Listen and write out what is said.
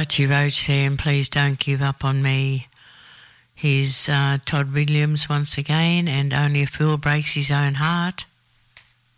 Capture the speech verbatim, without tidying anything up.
Archie Roach there, and Please Don't Give Up on Me. Here's uh, Todd Williams once again, and Only a Fool Breaks His Own Heart.